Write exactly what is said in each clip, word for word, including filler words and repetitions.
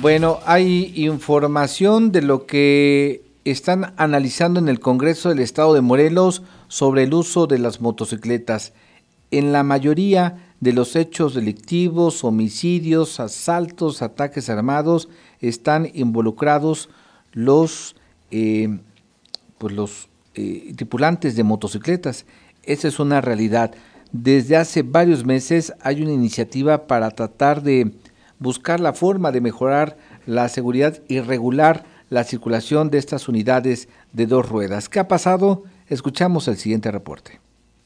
Bueno, hay información de lo que están analizando en el Congreso del Estado de Morelos sobre el uso de las motocicletas. En la mayoría de los hechos delictivos, homicidios, asaltos, ataques armados, están involucrados los, eh, pues los eh, tripulantes de motocicletas. Esa es una realidad. Desde hace varios meses hay una iniciativa para tratar de buscar la forma de mejorar la seguridad y regular la circulación de estas unidades de dos ruedas. ¿Qué ha pasado? Escuchamos el siguiente reporte.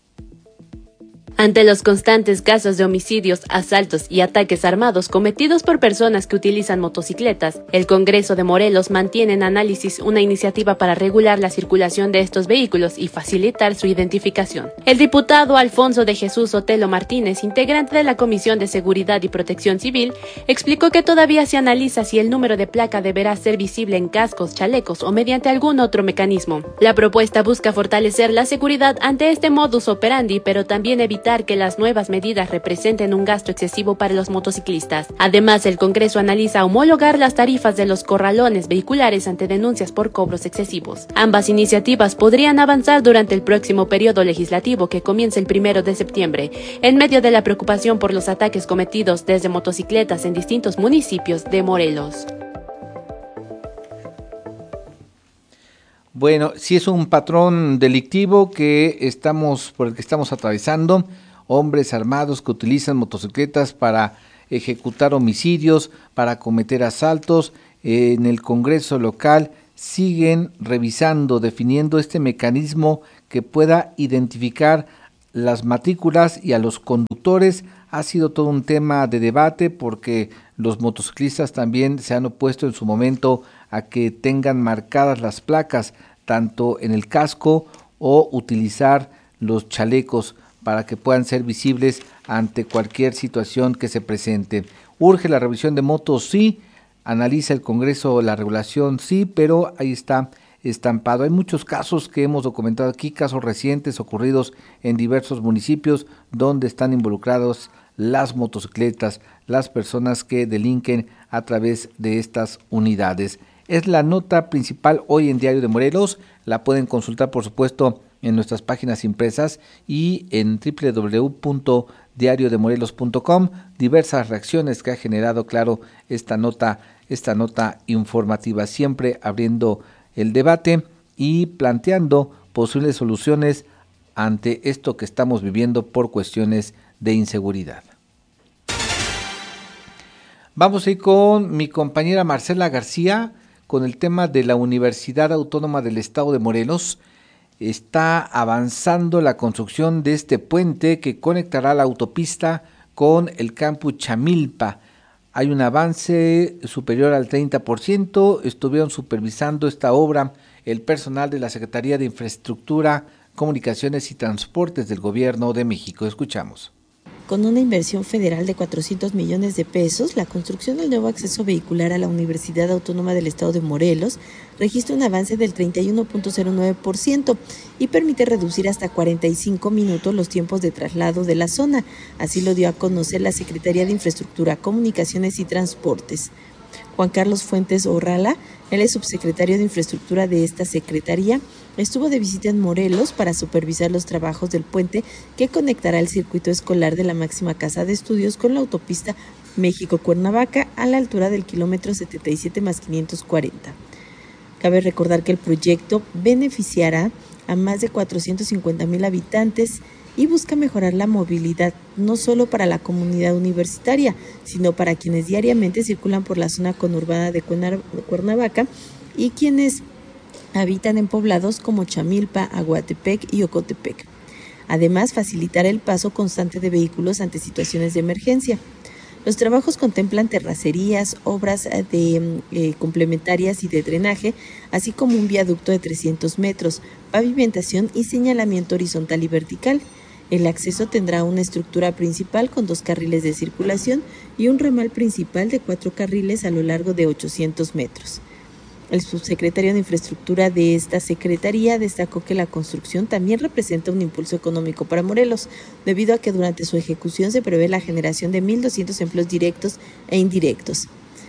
Ante los constantes casos de homicidios, asaltos y ataques armados cometidos por personas que utilizan motocicletas, el Congreso de Morelos mantiene en análisis una iniciativa para regular la circulación de estos vehículos y facilitar su identificación. El diputado Alfonso de Jesús Otelo Martínez, integrante de la Comisión de Seguridad y Protección Civil, explicó que todavía se analiza si el número de placa deberá ser visible en cascos, chalecos o mediante algún otro mecanismo. La propuesta busca fortalecer la seguridad ante este modus operandi, pero también evitar que las nuevas medidas representen un gasto excesivo para los motociclistas. Además, el Congreso analiza homologar las tarifas de los corralones vehiculares ante denuncias por cobros excesivos. Ambas iniciativas podrían avanzar durante el próximo periodo legislativo que comienza el primero de septiembre, en medio de la preocupación por los ataques cometidos desde motocicletas en distintos municipios de Morelos. Bueno, sí es un patrón delictivo que estamos por el que estamos atravesando, hombres armados que utilizan motocicletas para ejecutar homicidios, para cometer asaltos. Eh, en el Congreso local siguen revisando, definiendo este mecanismo que pueda identificar las matrículas y a los conductores. Ha sido todo un tema de debate porque los motociclistas también se han opuesto en su momento a que tengan marcadas las placas tanto en el casco o utilizar los chalecos para que puedan ser visibles ante cualquier situación que se presente. Urge la revisión de motos, sí, analiza el Congreso la regulación, sí, pero ahí está estampado. Hay muchos casos que hemos documentado aquí, casos recientes ocurridos en diversos municipios donde están involucrados las motocicletas, las personas que delinquen a través de estas unidades. Es la nota principal hoy en Diario de Morelos, la pueden consultar por supuesto en nuestras páginas impresas y en doble u doble u doble u punto diario de morelos punto com, diversas reacciones que ha generado, claro, esta nota, esta nota informativa, siempre abriendo el debate y planteando posibles soluciones ante esto que estamos viviendo por cuestiones de inseguridad. Vamos a ir con mi compañera Marcela García con el tema de la Universidad Autónoma del Estado de Morelos. Está avanzando la construcción de este puente que conectará la autopista con el campus Chamilpa. Hay un avance superior al treinta por ciento. Estuvieron supervisando esta obra el personal de la Secretaría de Infraestructura, Comunicaciones y Transportes del Gobierno de México. Escuchamos. Con una inversión federal de cuatrocientos millones de pesos, la construcción del nuevo acceso vehicular a la Universidad Autónoma del Estado de Morelos registra un avance del treinta y uno punto cero nueve por ciento y permite reducir hasta cuarenta y cinco minutos los tiempos de traslado de la zona. Así lo dio a conocer la Secretaría de Infraestructura, Comunicaciones y Transportes. Juan Carlos Fuentes Orrala, él es subsecretario de Infraestructura de esta secretaría, estuvo de visita en Morelos para supervisar los trabajos del puente que conectará el circuito escolar de la máxima casa de estudios con la autopista México-Cuernavaca a la altura del kilómetro setenta y siete más quinientos cuarenta. Cabe recordar que el proyecto beneficiará a más de cuatrocientos cincuenta mil habitantes y busca mejorar la movilidad no solo para la comunidad universitaria, sino para quienes diariamente circulan por la zona conurbada de Cuernavaca y quienes habitan en poblados como Chamilpa, Aguatepec y Ocotepec. Además, facilitar el paso constante de vehículos ante situaciones de emergencia. Los trabajos contemplan terracerías, obras de eh, complementarias y de drenaje, así como un viaducto de trescientos metros, pavimentación y señalamiento horizontal y vertical. El acceso tendrá una estructura principal con dos carriles de circulación y un ramal principal de cuatro carriles a lo largo de ochocientos metros. El subsecretario de Infraestructura de esta secretaría destacó que la construcción también representa un impulso económico para Morelos, debido a que durante su ejecución se prevé la generación de mil doscientos empleos directos e indirectos.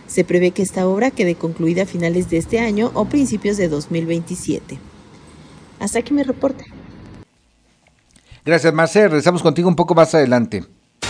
Se prevé que esta obra quede concluida a finales de este año o principios de dos mil veintisiete. Hasta aquí mi reporte. Gracias, Marce. Regresamos contigo un poco más adelante.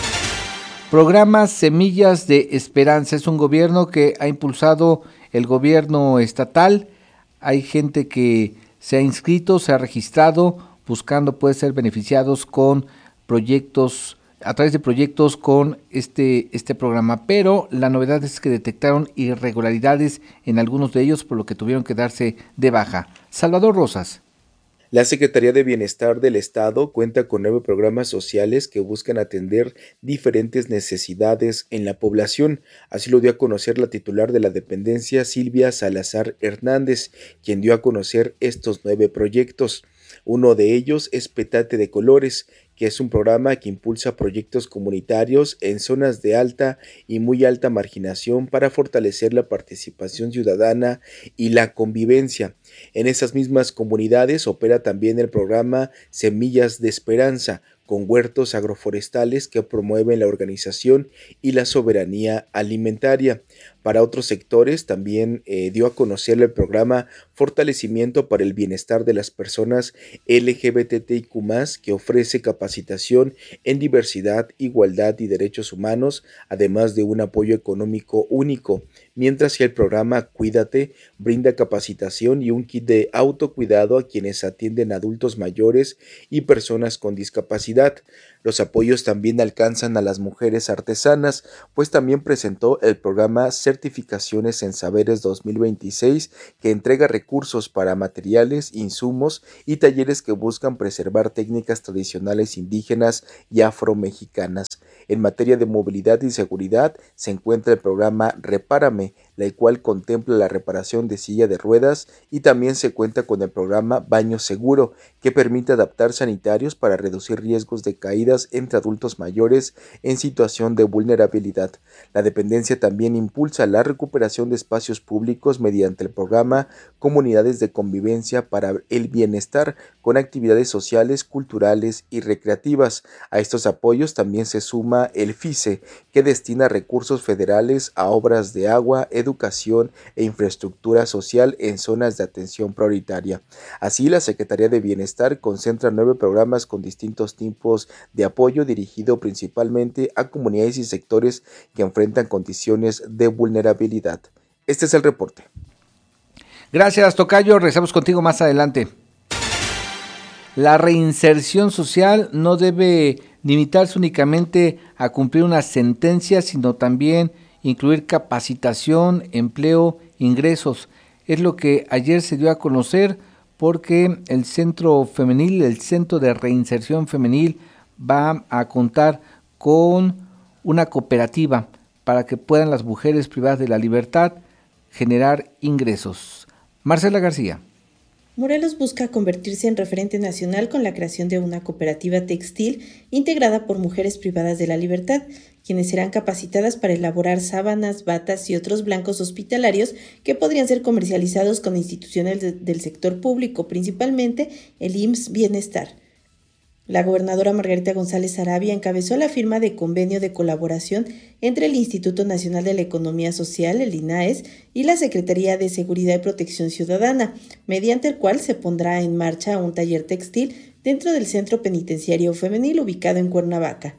Programa Semillas de Esperanza es un gobierno que ha impulsado el gobierno estatal. Hay gente que se ha inscrito, se ha registrado, buscando poder ser beneficiados con proyectos, a través de proyectos con este, este programa. Pero la novedad es que detectaron irregularidades en algunos de ellos, por lo que tuvieron que darse de baja. Salvador Rosas. La Secretaría de Bienestar del Estado cuenta con nueve programas sociales que buscan atender diferentes necesidades en la población. Así lo dio a conocer la titular de la dependencia, Silvia Salazar Hernández, quien dio a conocer estos nueve proyectos. Uno de ellos es Petate de Colores, que es un programa que impulsa proyectos comunitarios en zonas de alta y muy alta marginación para fortalecer la participación ciudadana y la convivencia. En esas mismas comunidades opera también el programa Semillas de Esperanza, con huertos agroforestales que promueven la organización y la soberanía alimentaria. Para otros sectores también eh, dio a conocer el programa Fortalecimiento para el Bienestar de las Personas L G B T I Q más, que ofrece capacitación en diversidad, igualdad y derechos humanos, además de un apoyo económico único, mientras que el programa Cuídate brinda capacitación y un kit de autocuidado a quienes atienden adultos mayores y personas con discapacidad. Los apoyos también alcanzan a las mujeres artesanas, pues también presentó el programa Certificaciones en Saberes dos mil veintiséis, que entrega recursos para materiales, insumos y talleres que buscan preservar técnicas tradicionales indígenas y afromexicanas. En materia de movilidad y seguridad se encuentra el programa Repárame, la cual contempla la reparación de silla de ruedas, y también se cuenta con el programa Baño Seguro, que permite adaptar sanitarios para reducir riesgos de caídas entre adultos mayores en situación de vulnerabilidad. La dependencia también impulsa la recuperación de espacios públicos mediante el programa Comunidades de Convivencia para el Bienestar, con actividades sociales, culturales y recreativas. A estos apoyos también se suma el FICE, que destina recursos federales a obras de agua, educación e infraestructura social en zonas de atención prioritaria. Así, la Secretaría de Bienestar concentra nueve programas con distintos tipos de apoyo dirigido principalmente a comunidades y sectores que enfrentan condiciones de vulnerabilidad. Este es el reporte. Gracias, tocayo. Regresamos contigo más adelante. La reinserción social no debe limitarse únicamente a cumplir una sentencia, sino también incluir capacitación, empleo, ingresos. Es lo que ayer se dio a conocer, porque el Centro Femenil, el Centro de Reinserción Femenil, va a contar con una cooperativa para que puedan las mujeres privadas de la libertad generar ingresos. Marcela García. Morelos busca convertirse en referente nacional con la creación de una cooperativa textil integrada por mujeres privadas de la libertad, quienes serán capacitadas para elaborar sábanas, batas y otros blancos hospitalarios que podrían ser comercializados con instituciones de, del sector público, principalmente el I M S S Bienestar. La gobernadora Margarita González Sarabia encabezó la firma de convenio de colaboración entre el Instituto Nacional de la Economía Social, el INAES, y la Secretaría de Seguridad y Protección Ciudadana, mediante el cual se pondrá en marcha un taller textil dentro del Centro Penitenciario Femenil ubicado en Cuernavaca.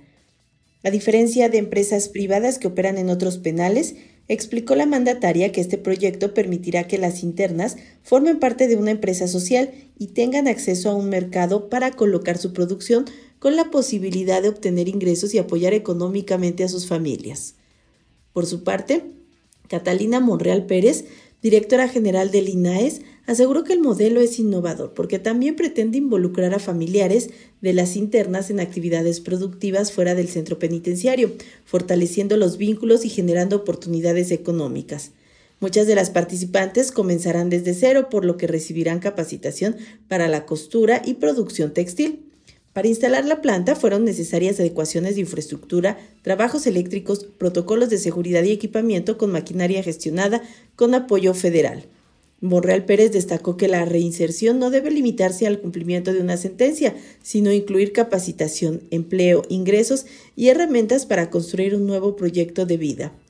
A diferencia de empresas privadas que operan en otros penales, explicó la mandataria que este proyecto permitirá que las internas formen parte de una empresa social y tengan acceso a un mercado para colocar su producción, con la posibilidad de obtener ingresos y apoyar económicamente a sus familias. Por su parte, Catalina Monreal Pérez, directora general del INAES, aseguró que el modelo es innovador porque también pretende involucrar a familiares de las internas en actividades productivas fuera del centro penitenciario, fortaleciendo los vínculos y generando oportunidades económicas. Muchas de las participantes comenzarán desde cero, por lo que recibirán capacitación para la costura y producción textil. Para instalar la planta fueron necesarias adecuaciones de infraestructura, trabajos eléctricos, protocolos de seguridad y equipamiento con maquinaria gestionada con apoyo federal. Monreal Pérez destacó que la reinserción no debe limitarse al cumplimiento de una sentencia, sino incluir capacitación, empleo, ingresos y herramientas para construir un nuevo proyecto de vida.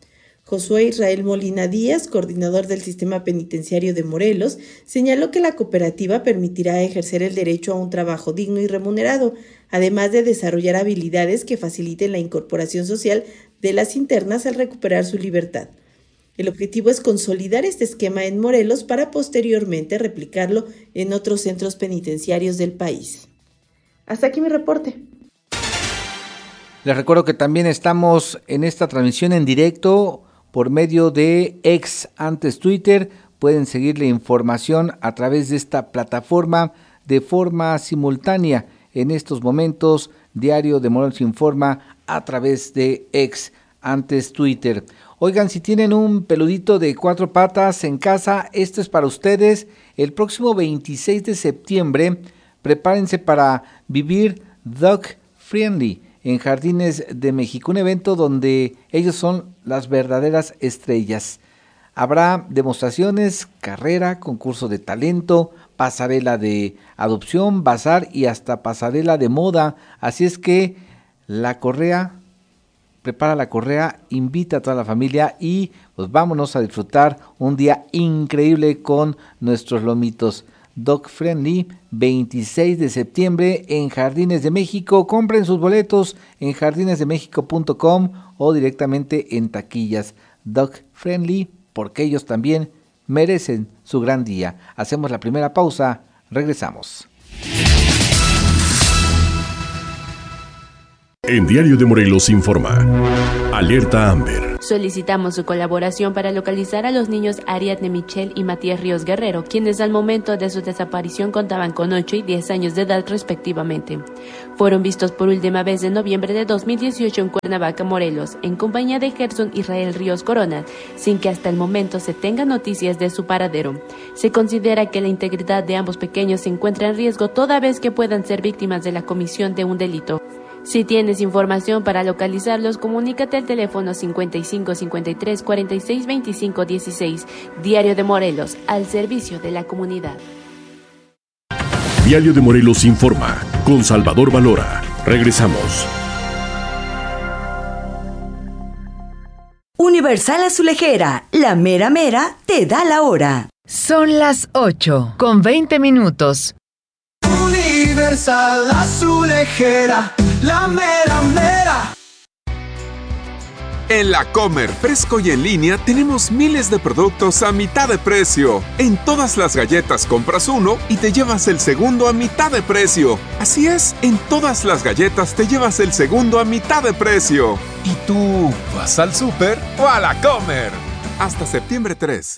Josué Israel Molina Díaz, coordinador del Sistema Penitenciario de Morelos, señaló que la cooperativa permitirá ejercer el derecho a un trabajo digno y remunerado, además de desarrollar habilidades que faciliten la incorporación social de las internas al recuperar su libertad. El objetivo es consolidar este esquema en Morelos para posteriormente replicarlo en otros centros penitenciarios del país. Hasta aquí mi reporte. Les recuerdo que también estamos en esta transmisión en directo por medio de X, antes Twitter. Pueden seguir la información a través de esta plataforma de forma simultánea. En estos momentos, Diario de Morelos informa a través de X, antes Twitter. Oigan, si tienen un peludito de cuatro patas en casa, esto es para ustedes. El próximo veintiséis de septiembre, prepárense para vivir Dog Friendly en Jardines de México, un evento donde ellos son las verdaderas estrellas. Habrá demostraciones, carrera, concurso de talento, pasarela de adopción, bazar y hasta pasarela de moda. Así es que la correa, prepara la correa, invita a toda la familia y pues vámonos a disfrutar un día increíble con nuestros lomitos. Dog Friendly, veintiséis de septiembre en Jardines de México. Compren sus boletos en jardines de méxico punto com o directamente en taquillas. Dog Friendly, porque ellos también merecen su gran día. Hacemos la primera pausa, regresamos. En Diario de Morelos informa. Alerta Amber. Solicitamos su colaboración para localizar a los niños Ariadne Michelle y Matías Ríos Guerrero, quienes al momento de su desaparición contaban con ocho y diez años de edad respectivamente. Fueron vistos por última vez en noviembre de dos mil dieciocho en Cuernavaca, Morelos, en compañía de Gerson Israel Ríos Corona, sin que hasta el momento se tenga noticias de su paradero. Se considera que la integridad de ambos pequeños se encuentra en riesgo toda vez que puedan ser víctimas de la comisión de un delito. Si tienes información para localizarlos, comunícate al teléfono cincuenta y cinco cincuenta y tres cuarenta y seis veinticinco dieciséis. Diario de Morelos, al servicio de la comunidad. Diario de Morelos informa, con Salvador Valora. Regresamos. Universal Azulejera, la mera mera te da la hora. Son las ocho con veinte minutos. Universal Azulejera, la mera mera. En La Comer, fresco y en línea, tenemos miles de productos a mitad de precio. En todas las galletas compras uno y te llevas el segundo a mitad de precio. Así es, en todas las galletas te llevas el segundo a mitad de precio. ¿Y tú vas al súper o a La Comer? Hasta septiembre tres.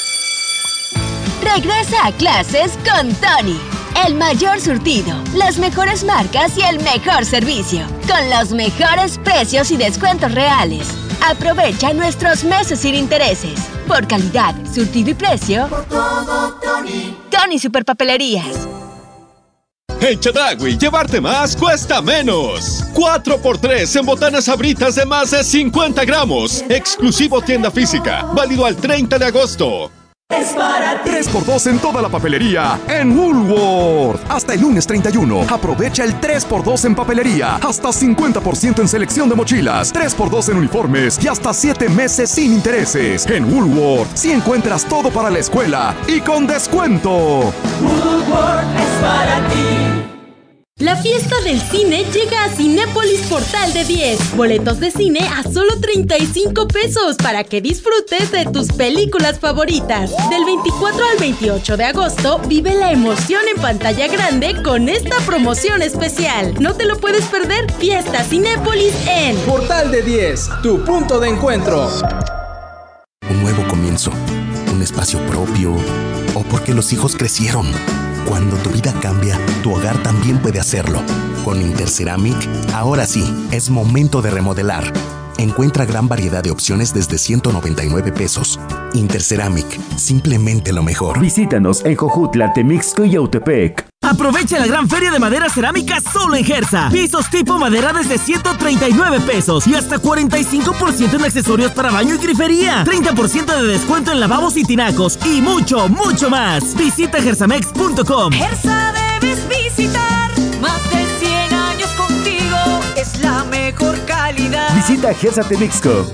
Regresa a clases con Tony. El mayor surtido, las mejores marcas y el mejor servicio. Con los mejores precios y descuentos reales. Aprovecha nuestros meses sin intereses. Por calidad, surtido y precio. Por todo, Tony. Tony Superpapelerías. En Chedraui, llevarte más cuesta menos. cuatro por tres en botanas Sabritas de más de cincuenta gramos. Exclusivo tienda física. Válido al treinta de agosto. Es para ti. tres por dos en toda la papelería en Woolworth. Hasta el lunes treinta y uno. Aprovecha el tres por dos en papelería. Hasta cincuenta por ciento en selección de mochilas. tres por dos en uniformes y hasta siete meses sin intereses. En Woolworth, si encuentras todo para la escuela y con descuento. Woolworth es para ti. La fiesta del cine llega a Cinépolis Portal de diez. Boletos de cine a solo treinta y cinco pesos para que disfrutes de tus películas favoritas. Del veinticuatro al veintiocho de agosto, vive la emoción en pantalla grande con esta promoción especial. No te lo puedes perder. Fiesta Cinépolis en Portal de diez, tu punto de encuentro. Un nuevo comienzo, un espacio propio, o porque los hijos crecieron. Cuando tu vida cambia, tu hogar también puede hacerlo. Con Interceramic, ahora sí, es momento de remodelar. Encuentra gran variedad de opciones desde ciento noventa y nueve pesos. Interceramic, simplemente lo mejor. Visítanos en Jojutla, Temixco y Yautepec. Aprovecha la gran feria de madera cerámica solo en Gersa. Pisos tipo madera desde ciento treinta y nueve pesos y hasta cuarenta y cinco por ciento en accesorios para baño y grifería. treinta por ciento de descuento en lavabos y tinacos y mucho, mucho más. Visita gersamex punto com. Gersa debes visitar. Más de cien años contigo. Es la mejor calidad. Visita Gersa Temixco.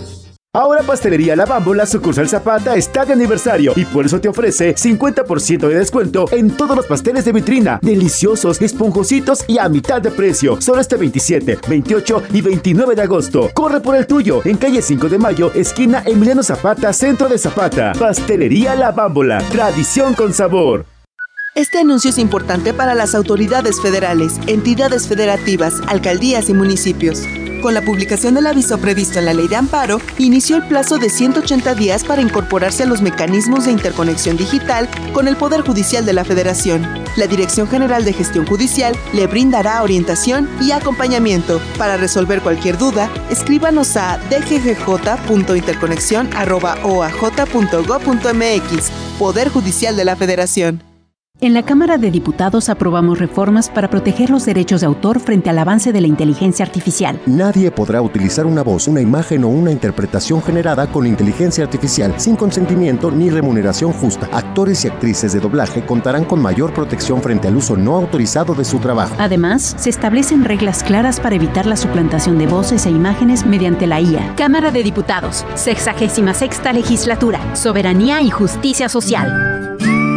Ahora Pastelería La Bámbola, sucursal Zapata, está de aniversario y por eso te ofrece cincuenta por ciento de descuento en todos los pasteles de vitrina. Deliciosos, esponjositos y a mitad de precio. Solo este veintisiete, veintiocho y veintinueve de agosto. Corre por el tuyo en calle cinco de mayo, esquina Emiliano Zapata, centro de Zapata. Pastelería La Bámbola, tradición con sabor. Este anuncio es importante para las autoridades federales, entidades federativas, alcaldías y municipios. Con la publicación del aviso previsto en la Ley de Amparo, inició el plazo de ciento ochenta días para incorporarse a los mecanismos de interconexión digital con el Poder Judicial de la Federación. La Dirección General de Gestión Judicial le brindará orientación y acompañamiento. Para resolver cualquier duda, escríbanos a d g g j punto interconexión arroba o a j punto gob punto m x. Poder Judicial de la Federación. En la Cámara de Diputados aprobamos reformas para proteger los derechos de autor frente al avance de la inteligencia artificial. Nadie podrá utilizar una voz, una imagen o una interpretación generada con inteligencia artificial sin consentimiento ni remuneración justa. Actores y actrices de doblaje contarán con mayor protección frente al uso no autorizado de su trabajo. Además, se establecen reglas claras para evitar la suplantación de voces e imágenes mediante la I A. Cámara de Diputados, sexagésima sexta legislatura, soberanía y justicia social.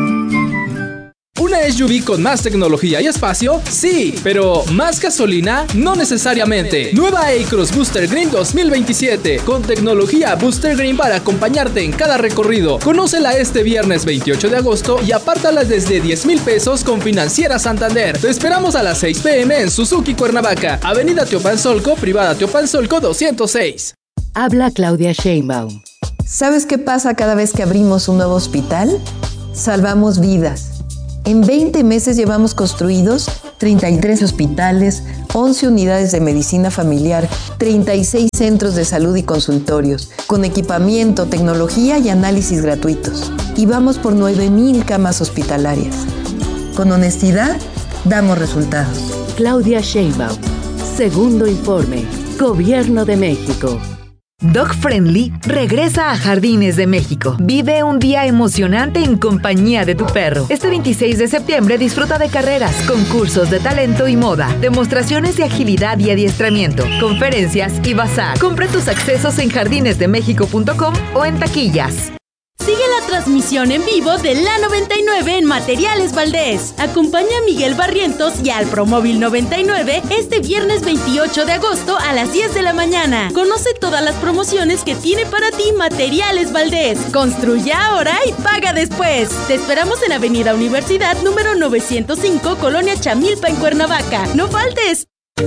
¿Una S U V con más tecnología y espacio? Sí, pero ¿más gasolina? No necesariamente. Nueva A-Cross Booster Green dos mil veintisiete, con tecnología Booster Green para acompañarte en cada recorrido. Conócela este viernes veintiocho de agosto y apártala desde diez mil pesos con Financiera Santander. Te esperamos a las seis pe eme en Suzuki Cuernavaca, Avenida Teopanzolco, Privada Teopanzolco doscientos seis. Habla Claudia Sheinbaum. ¿Sabes qué pasa cada vez que abrimos un nuevo hospital? Salvamos vidas. En veinte meses llevamos construidos treinta y tres hospitales, once unidades de medicina familiar, treinta y seis centros de salud y consultorios, con equipamiento, tecnología y análisis gratuitos. Y vamos por nueve mil camas hospitalarias. Con honestidad, damos resultados. Claudia Sheinbaum. Segundo informe. Gobierno de México. Dog Friendly regresa a Jardines de México. Vive un día emocionante en compañía de tu perro. Este veintiséis de septiembre disfruta de carreras, concursos de talento y moda, demostraciones de agilidad y adiestramiento, conferencias y bazar. Compra tus accesos en jardines de méxico punto com o en taquillas. Sigue la transmisión en vivo de La noventa y nueve en Materiales Valdés. Acompaña a Miguel Barrientos y al Promóvil noventa y nueve este viernes veintiocho de agosto a las diez de la mañana. Conoce todas las promociones que tiene para ti Materiales Valdés. Construye ahora y paga después. Te esperamos en Avenida Universidad número novecientos cinco, Colonia Chamilpa, en Cuernavaca. ¡No faltes!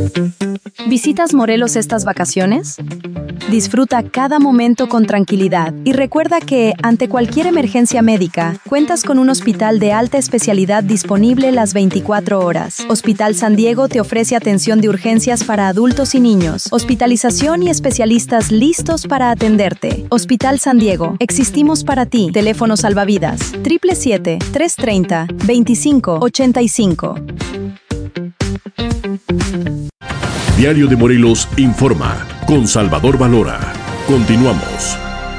¿Visitas Morelos estas vacaciones? Disfruta cada momento con tranquilidad y recuerda que, ante cualquier emergencia médica, cuentas con un hospital de alta especialidad disponible las veinticuatro horas. Hospital San Diego te ofrece atención de urgencias para adultos y niños, hospitalización y especialistas listos para atenderte. Hospital San Diego, existimos para ti. Teléfono salvavidas, siete siete siete, tres tres cero, dos cinco ocho cinco. Diario de Morelos informa con Salvador Valora. Continuamos.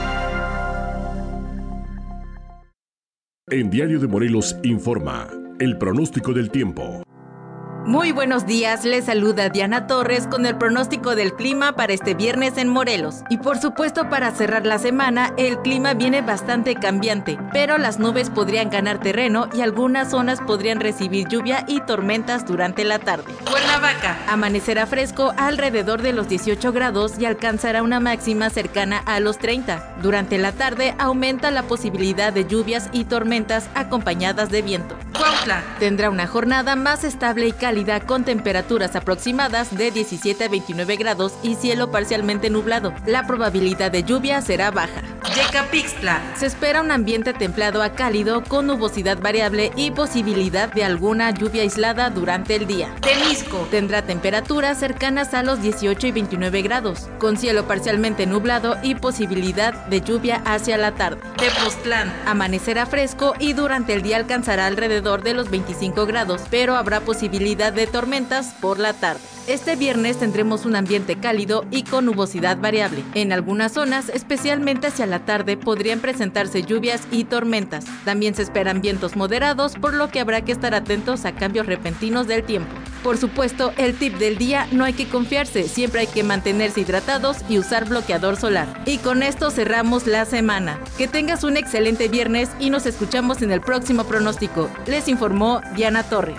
En Diario de Morelos informa el pronóstico del tiempo. Muy buenos días, les saluda Diana Torres con el pronóstico del clima para este viernes en Morelos. Y por supuesto, para cerrar la semana, el clima viene bastante cambiante, pero las nubes podrían ganar terreno y algunas zonas podrían recibir lluvia y tormentas durante la tarde. Cuernavaca, amanecerá fresco alrededor de los dieciocho grados y alcanzará una máxima cercana a los treinta. Durante la tarde aumenta la posibilidad de lluvias y tormentas acompañadas de viento. Cuautla tendrá una jornada más estable y cálida con temperaturas aproximadas de diecisiete a veintinueve grados y cielo parcialmente nublado. La probabilidad de lluvia será baja. Yecapixtla, se espera un ambiente templado a cálido con nubosidad variable y posibilidad de alguna lluvia aislada durante el día. Temisco tendrá temperaturas cercanas a los dieciocho y veintinueve grados, con cielo parcialmente nublado y posibilidad de lluvia hacia la tarde. Tepoztlán, amanecerá fresco y durante el día alcanzará alrededor de los veinticinco grados, pero habrá posibilidad de tormentas por la tarde. Este viernes tendremos un ambiente cálido y con nubosidad variable. En algunas zonas, especialmente hacia la tarde, podrían presentarse lluvias y tormentas. También se esperan vientos moderados, por lo que habrá que estar atentos a cambios repentinos del tiempo. por supuesto, el tip del día: no hay que confiarse, siempre hay que mantenerse hidratados y usar bloqueador solar. Y con esto cerramos la semana. Que tengas un excelente viernes y nos escuchamos en el próximo pronóstico. Les informó Diana Torres.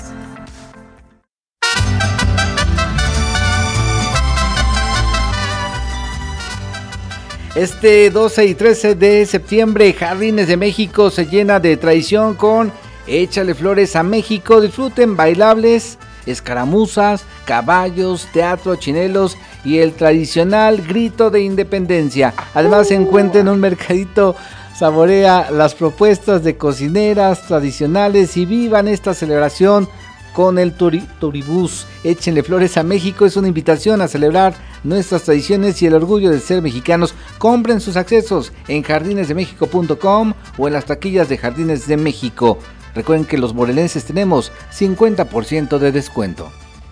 Este doce y trece de septiembre, Jardines de México se llena de tradición con Échale Flores a México. Disfruten bailables, escaramuzas, caballos, teatro, chinelos y el tradicional grito de independencia. Además, se encuentra en un mercadito. Saborea las propuestas de cocineras tradicionales y vivan esta celebración con el turi- Turibús. Échenle Flores a México es una invitación a celebrar nuestras tradiciones y el orgullo de ser mexicanos. Compren sus accesos en jardines de méxico punto com o en las taquillas de Jardines de México. Recuerden que los morelenses tenemos cincuenta por ciento de descuento.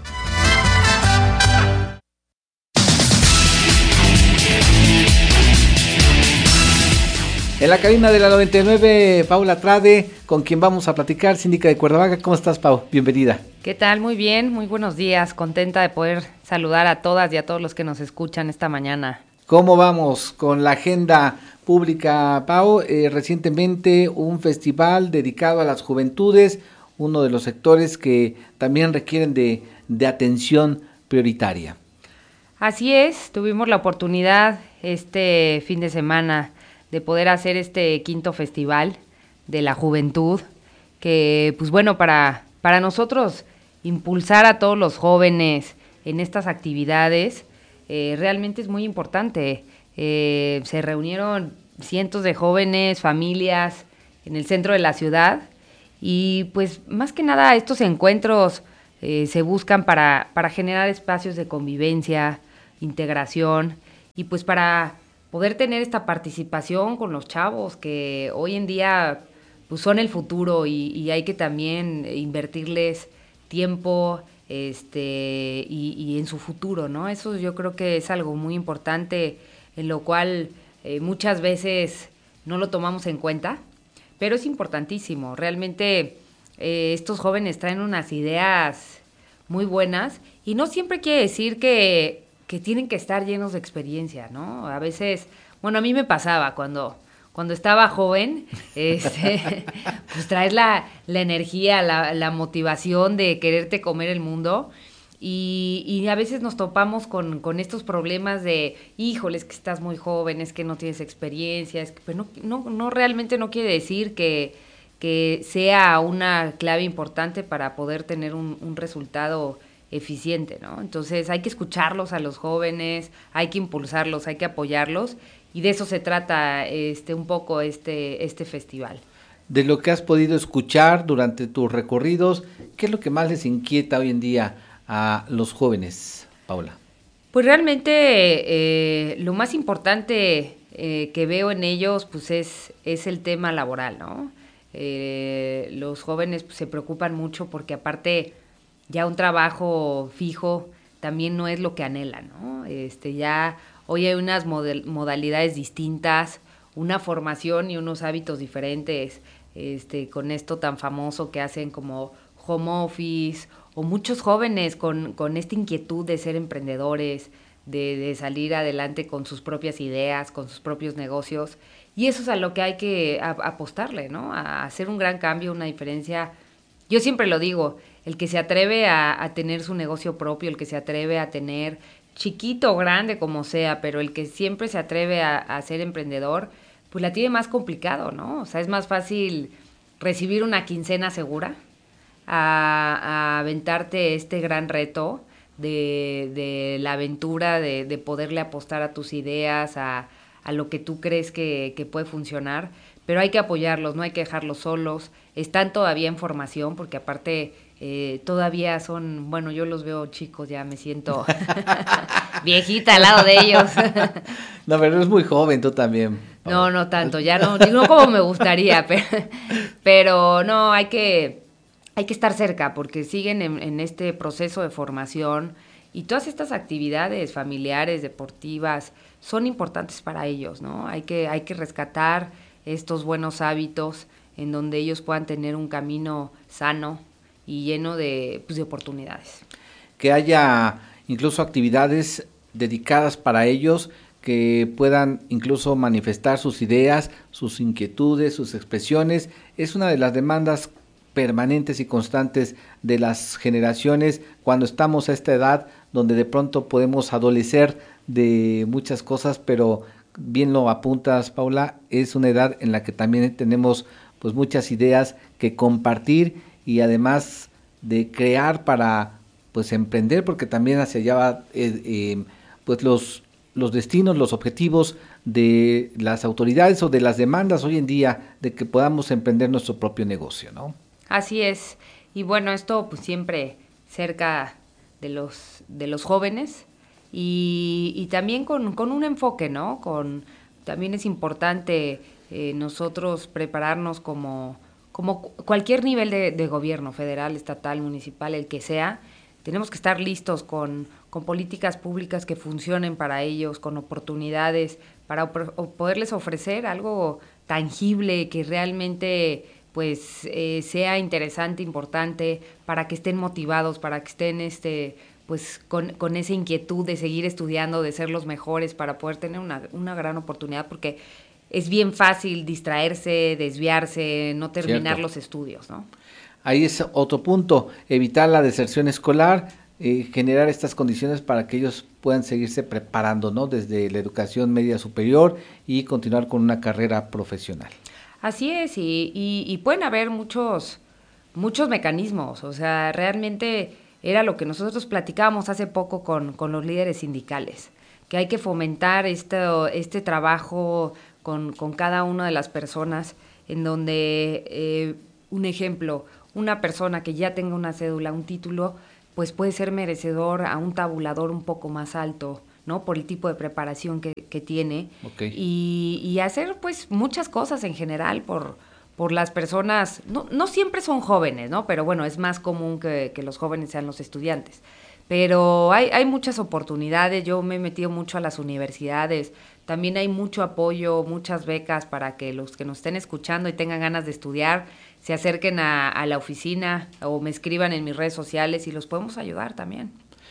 En la cabina de la noventa y nueve, Paula Trade, con quien vamos a platicar, síndica de Cuernavaca. ¿Cómo estás, Pau? Bienvenida. ¿Qué tal? Muy bien, muy buenos días. Contenta de poder saludar a todas y a todos los que nos escuchan esta mañana. ¿Cómo vamos con la agenda pública, Pau? Eh, recientemente un festival dedicado a las juventudes, uno de los sectores que también requieren de, de atención prioritaria. Así es, tuvimos la oportunidad este fin de semana de poder hacer este quinto festival de la juventud, que pues bueno, para, para nosotros impulsar a todos los jóvenes en estas actividades eh, realmente es muy importante. Eh, se reunieron cientos de jóvenes, familias en el centro de la ciudad y pues más que nada estos encuentros eh, se buscan para, para generar espacios de convivencia, integración y pues para poder tener esta participación con los chavos que hoy en día pues son el futuro y, y hay que también invertirles tiempo este y, y en su futuro, ¿no? Eso yo creo que es algo muy importante en lo cual eh, muchas veces no lo tomamos en cuenta, pero es importantísimo. Realmente eh, estos jóvenes traen unas ideas muy buenas y no siempre quiere decir que que tienen que estar llenos de experiencia, ¿no? A veces, bueno, a mí me pasaba cuando, cuando estaba joven, este, pues traes la, la energía, la, la motivación de quererte comer el mundo y, y a veces nos topamos con, con estos problemas de, híjole, es que estás muy joven, es que no tienes experiencia, es que, pero no, no, no realmente no quiere decir que, que sea una clave importante para poder tener un, un resultado eficiente, ¿no? Entonces hay que escucharlos a los jóvenes, hay que impulsarlos, hay que apoyarlos y de eso se trata este un poco este este festival. De lo que has podido escuchar durante tus recorridos, ¿qué es lo que más les inquieta hoy en día a los jóvenes, Paula? Pues realmente eh, lo más importante eh, que veo en ellos pues es, es el tema laboral, ¿no? Eh, los jóvenes pues, se preocupan mucho porque aparte ya un trabajo fijo también no es lo que anhelan, ¿no? Este, ya hoy hay unas model, modalidades distintas, una formación y unos hábitos diferentes, este, con esto tan famoso que hacen como home office, o muchos jóvenes con, con esta inquietud de ser emprendedores, de, de salir adelante con sus propias ideas, con sus propios negocios, y eso es a lo que hay que a, apostarle, ¿no? A hacer un gran cambio, una diferencia. Yo siempre lo digo, el que se atreve a, a tener su negocio propio, el que se atreve a tener chiquito o grande como sea, pero el que siempre se atreve a, a ser emprendedor, pues la tiene más complicado, ¿no? O sea, es más fácil recibir una quincena segura a, a aventarte este gran reto de, de la aventura, de, de poderle apostar a tus ideas, a, a lo que tú crees que, que puede funcionar, pero hay que apoyarlos, no hay que dejarlos solos. Están todavía en formación porque aparte eh, todavía son, bueno, yo los veo chicos, ya me siento viejita al lado de ellos. No, pero eres muy joven tú también. No, no tanto, ya no, no como me gustaría, pero, pero no, hay que, hay que estar cerca porque siguen en, en este proceso de formación y todas estas actividades familiares, deportivas, son importantes para ellos, ¿no? Hay que, hay que rescatar estos buenos hábitos en donde ellos puedan tener un camino sano y lleno de, pues, de oportunidades. que haya incluso actividades dedicadas para ellos, que puedan incluso manifestar sus ideas, sus inquietudes, sus expresiones. Es una de las demandas permanentes y constantes de las generaciones cuando estamos a esta edad donde de pronto podemos adolecer de muchas cosas, pero bien lo apuntas, Paula, es una edad en la que también tenemos pues muchas ideas que compartir y además de crear para pues emprender, porque también hacia allá va eh, eh, pues los los destinos, los objetivos de las autoridades o de las demandas hoy en día de que podamos emprender nuestro propio negocio, ¿no? Así es. Y bueno, esto pues siempre cerca de los de los jóvenes y, y también con, con un enfoque, ¿no? Con también es importante eh, nosotros prepararnos como como cualquier nivel de, de gobierno, federal, estatal, municipal, el que sea. Tenemos que estar listos con, con políticas públicas que funcionen para ellos, con oportunidades, para op- poderles ofrecer algo tangible que realmente pues eh, sea interesante, importante, para que estén motivados, para que estén este pues con, con esa inquietud de seguir estudiando, de ser los mejores, para poder tener una, una gran oportunidad, porque es bien fácil distraerse, desviarse, no terminar Cierto. los estudios, ¿no? Ahí es otro punto, evitar la deserción escolar, eh, generar estas condiciones para que ellos puedan seguirse preparando, ¿no? Desde la educación media superior y continuar con una carrera profesional. Así es, y, y, y pueden haber muchos, muchos mecanismos, o sea, realmente era lo que nosotros platicábamos hace poco con, con los líderes sindicales, que hay que fomentar este, este trabajo con, con cada una de las personas, en donde, eh, un ejemplo, una persona que ya tenga una cédula, un título, pues puede ser merecedor a un tabulador un poco más alto, ¿no? Por el tipo de preparación que, que tiene. Okay. Y, y hacer pues muchas cosas en general por, por las personas, no, no siempre son jóvenes, ¿no? Pero bueno, es más común que, que los jóvenes sean los estudiantes. Pero hay, hay muchas oportunidades, yo me he metido mucho a las universidades, también hay mucho apoyo, muchas becas para que los que nos estén escuchando y tengan ganas de estudiar, se acerquen a, a la oficina o me escriban en mis redes sociales y los podemos ayudar también.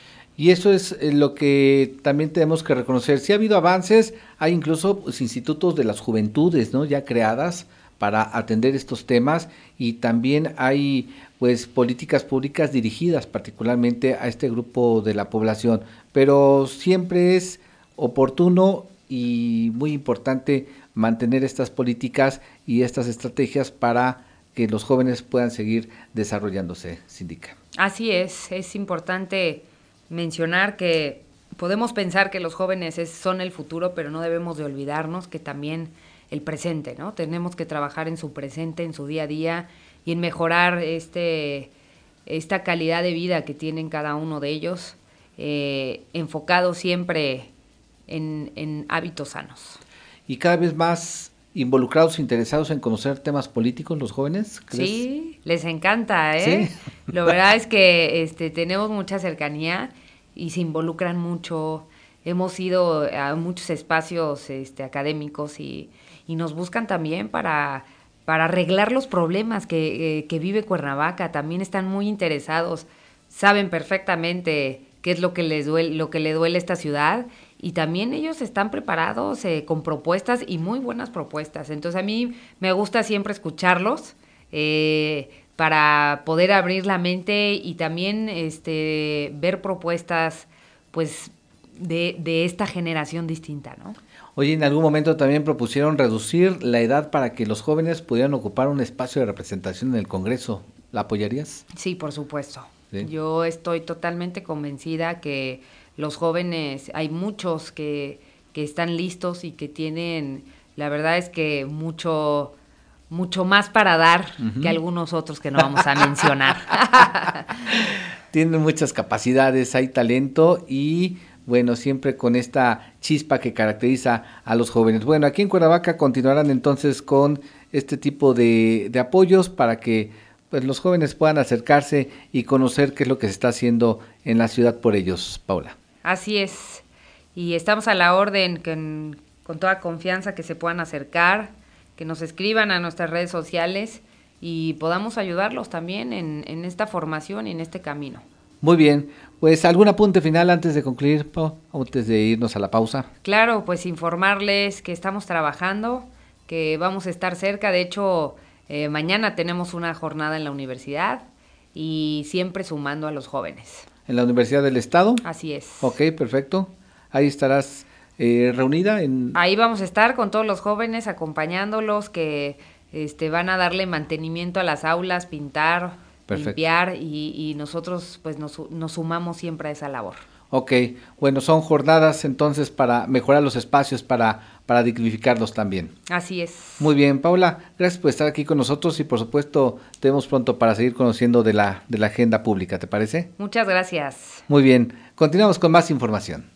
Y eso es lo que también tenemos que reconocer. Sí ha habido avances, hay incluso pues, institutos de las juventudes, ¿no? Ya creadas para atender estos temas y también hay pues políticas públicas dirigidas particularmente a este grupo de la población, pero siempre es oportuno y muy importante mantener estas políticas y estas estrategias para que los jóvenes puedan seguir desarrollándose, Síndica. Así es, es importante mencionar que podemos pensar que los jóvenes es, son el futuro, pero no debemos de olvidarnos que también el presente, ¿no? Tenemos que trabajar en su presente, en su día a día y en mejorar este esta calidad de vida que tienen cada uno de ellos, eh, enfocado siempre en, en hábitos sanos. Y cada vez más involucrados, interesados en conocer temas políticos, los jóvenes, ¿crees? Sí, les encanta, ¿eh? ¿Sí? La verdad es que este, tenemos mucha cercanía y se involucran mucho. Hemos ido a muchos espacios este, académicos y, y nos buscan también para, para arreglar los problemas que, eh, que vive Cuernavaca. También están muy interesados, saben perfectamente qué es lo que les duele, lo que le duele a esta ciudad. Y también ellos están preparados eh, con propuestas y muy buenas propuestas. Entonces a mí me gusta siempre escucharlos eh, para poder abrir la mente y también este, ver propuestas pues de, de esta generación distinta, ¿no? Oye, en algún momento también propusieron reducir la edad para que los jóvenes pudieran ocupar un espacio de representación en el Congreso. ¿La apoyarías? Sí, por supuesto. ¿Sí? Yo estoy totalmente convencida que los jóvenes, hay muchos que, que están listos y que tienen, la verdad es que mucho, mucho más para dar uh-huh. que algunos otros que no vamos a mencionar. Tienen muchas capacidades, hay talento y bueno, siempre con esta chispa que caracteriza a los jóvenes. Bueno, aquí en Cuernavaca continuarán entonces con este tipo de, de apoyos para que pues los jóvenes puedan acercarse y conocer qué es lo que se está haciendo en la ciudad por ellos, Paula. Así es, y estamos a la orden con, con toda confianza que se puedan acercar, que nos escriban a nuestras redes sociales y podamos ayudarlos también en, en esta formación y en este camino. Muy bien, pues algún apunte final antes de concluir, Pau, antes de irnos a la pausa. Claro, pues informarles que estamos trabajando, que vamos a estar cerca, de hecho eh, mañana tenemos una jornada en la universidad y siempre sumando a los jóvenes. ¿En la Universidad del Estado? Así es. Ok, perfecto. Ahí estarás eh, reunida en... Ahí vamos a estar con todos los jóvenes acompañándolos que este, van a darle mantenimiento a las aulas, pintar, perfecto, limpiar y, y nosotros pues nos, nos sumamos siempre a esa labor. Ok, bueno, son jornadas entonces para mejorar los espacios, para, para dignificarlos también. Así es. Muy bien, Paula, gracias por estar aquí con nosotros y por supuesto te vemos pronto para seguir conociendo de la, de la agenda pública, ¿te parece? Muchas gracias. Muy bien, continuamos con más información.